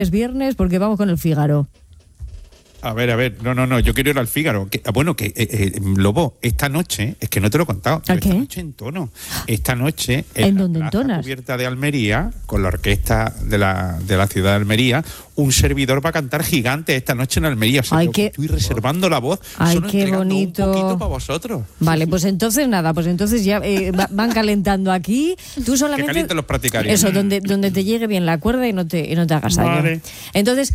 Es viernes porque vamos con el Fígaro. A ver, no, yo quiero ir al Fígaro. Lobo, esta noche, es que no te lo he contado, ¿A esta qué? noche entono. Esta noche, ¿En la dónde plaza entonas? cubierta de Almería, con la orquesta de la ciudad de Almería, un servidor va a cantar Gigante esta noche en Almería. O sea, Ay, yo qué- estoy reservando la voz, Ay, solo qué entregando bonito. un poquito para vosotros. Vale, pues entonces nada, ya van calentando aquí. Tú Que solamente calienten los practicarios. eso, donde te llegue bien la cuerda y no te hagas daño. Vale. Entonces,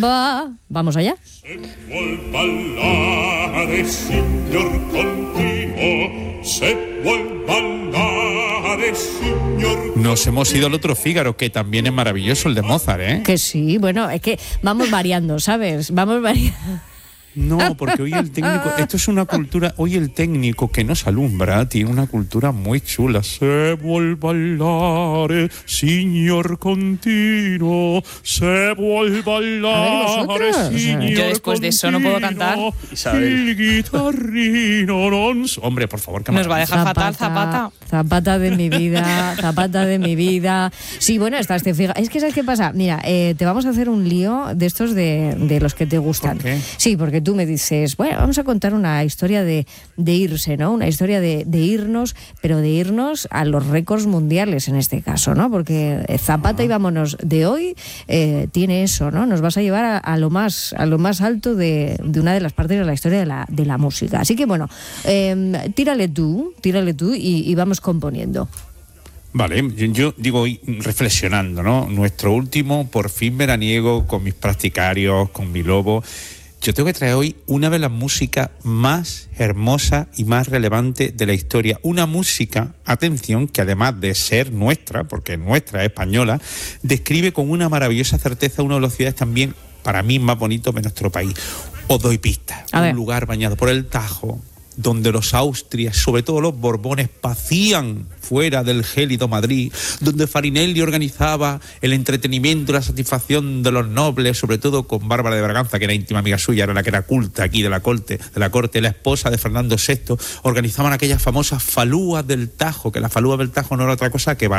vamos allá. Se vuol ballare, signor continuo, se vuol ballare, signor. Nos hemos ido al otro Fígaro, que también es maravilloso, el de Mozart, ¿eh? Que sí, bueno, es que vamos variando, ¿sabes? Vamos variando. No, porque hoy el técnico, esto es una cultura, hoy el técnico que nos alumbra tiene una cultura muy chula. Se vuol ballare, signor continuo, se vuol ballare, vosotros. signor Yo después de eso no puedo cantar. continuo, Isabel. il guitarrino non Hombre, por favor, que Nos va a dejar fatal, Zapata. Zapata de mi vida, Zapata de mi vida. Sí, bueno, está este Fígaro. Es que, ¿sabes qué pasa? Mira, te vamos a hacer un lío de estos de los que te gustan. ¿Por qué? Sí, porque tú me dices, bueno, vamos a contar una historia de irse, ¿no? Una historia de irnos, pero de irnos a los récords mundiales en este caso, ¿no? Porque Zapata y Vámonos de hoy tiene eso, ¿no? Nos vas a llevar a lo más alto de una de las partes de la historia de la música. Así que bueno, tírale tú y vamos componiendo. Vale, yo digo, reflexionando, ¿no? Nuestro último, por fin veraniego, con mis practicarios, con mi Lobo. Yo tengo que traer hoy una de las músicas más hermosas y más relevantes de la historia. Una música, atención, que además de ser nuestra, porque nuestra es española, describe con una maravillosa certeza una de las ciudades también, para mí, más bonitos de nuestro país. Os doy pistas. A ver. Un lugar bañado por el Tajo, donde los Austrias, sobre todo los Borbones, pacían fuera del gélido Madrid, donde Farinelli organizaba el entretenimiento y la satisfacción de los nobles, sobre todo con Bárbara de Braganza, que era íntima amiga suya, era la que era culta aquí de la corte, la esposa de Fernando VI, organizaban aquellas famosas falúas del Tajo, que la falúa del Tajo no era otra cosa que